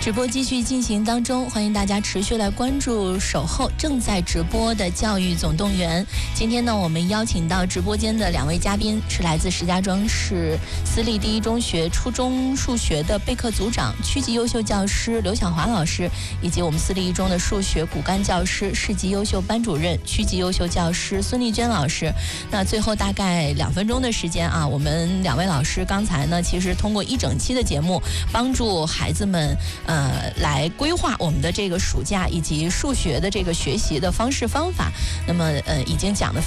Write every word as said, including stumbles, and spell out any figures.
直播继续进行当中，欢迎大家持续来关注守候正在直播的教育总动员。今天呢，我们邀请到直播间的两位嘉宾是来自石家庄市私立第一中学初中数学的备课组长、区级优秀教师刘晓华老师，以及我们私立一中的数学骨干教师、市级优秀班主任、区级优秀教师孙丽娟老师。那最后大概两分钟的时间啊，我们两位老师刚才呢，其实通过一整期的节目，帮助孩子们呃来规划我们的这个暑假以及数学的这个学习的方式方法。那么呃已经讲的